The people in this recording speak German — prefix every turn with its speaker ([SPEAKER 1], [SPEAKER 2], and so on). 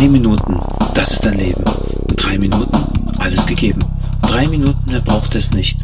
[SPEAKER 1] 3 Minuten, das ist dein Leben. 3 Minuten, alles gegeben. 3 Minuten, mehr braucht es nicht.